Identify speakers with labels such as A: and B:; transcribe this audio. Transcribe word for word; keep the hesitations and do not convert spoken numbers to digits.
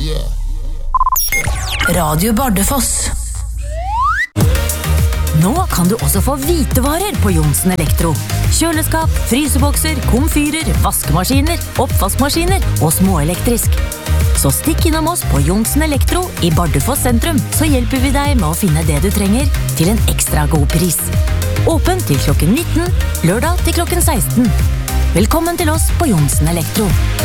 A: Radio Bardufoss. Nå kan du også få hvitevarer på Johnsen Elektro. Kjøleskap, frysebokser, komfyrer, vaskemaskiner, oppvaskmaskiner og småelektrisk. Så stikk innom oss på Johnsen Elektro i Bardufoss sentrum, så hjelper vi deg med å finne det du trenger til en ekstra god pris. Åpen til klokken nitten, lørdag til klokken seksten. Velkommen til oss på Johnsen Elektro.